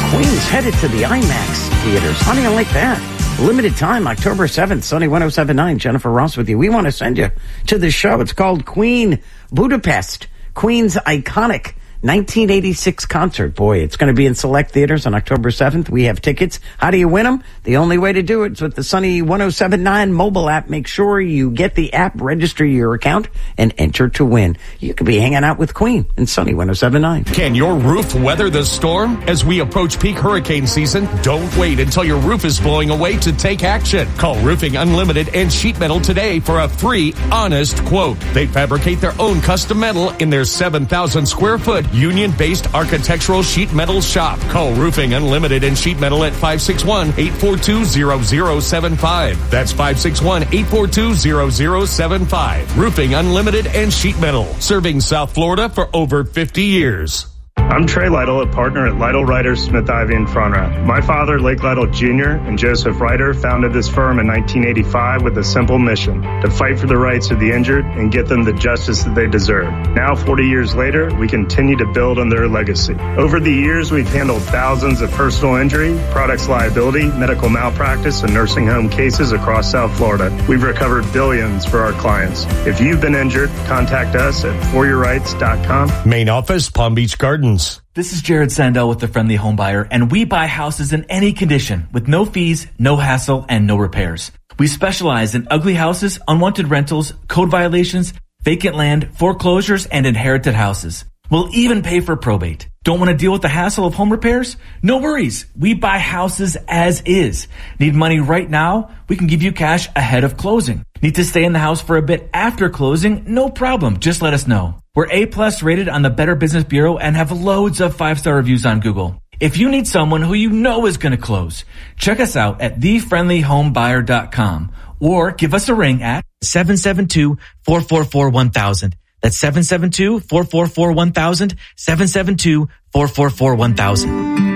Queen's headed to the IMAX theaters. How do you like that? Limited time, October 7th, Sunny 107.9. Jennifer Ross with you. We want to send you to this show. It's called Queen Budapest. Queen's iconic 1986 concert. Boy, it's going to be in select theaters on October 7th. We have tickets. How do you win them? The only way to do it is with the Sunny 107.9 mobile app. Make sure you get the app, register your account, and enter to win. You could be hanging out with Queen and Sunny 107.9. Can your roof weather the storm? As we approach peak hurricane season, don't wait until your roof is blowing away to take action. Call Roofing Unlimited and Sheet Metal today for a free, honest quote. They fabricate their own custom metal in their 7,000 square foot union-based architectural sheet metal shop. Call Roofing Unlimited and Sheet Metal at 561-842-0075. That's 561-842-0075. Roofing Unlimited and Sheet Metal, serving South Florida for over 50 years. I'm Trey Lytle, a partner at Lytle Ryder Smith Ivy in Front Row. My father, Lake Lytle Jr., and Joseph Ryder founded this firm in 1985 with a simple mission: to fight for the rights of the injured and get them the justice that they deserve. Now, 40 years later, we continue to build on their legacy. Over the years, we've handled thousands of personal injury, products liability, medical malpractice, and nursing home cases across South Florida. We've recovered billions for our clients. If you've been injured, contact us at foryourrights.com. Main office, Palm Beach Gardens. This is Jared Sandell with The Friendly Home Buyer, and we buy houses in any condition with no fees, no hassle, and no repairs. We specialize in ugly houses, unwanted rentals, code violations, vacant land, foreclosures, and inherited houses. We'll even pay for probate. Don't want to deal with the hassle of home repairs? No worries. We buy houses as is. Need money right now? We can give you cash ahead of closing. Need to stay in the house for a bit after closing? No problem. Just let us know. We're A+ rated on the Better Business Bureau and have loads of 5-star reviews on Google. If you need someone who you know is going to close, check us out at thefriendlyhomebuyer.com or give us a ring at 772-444-1000. That's 772-444-1000, 772-444-1000.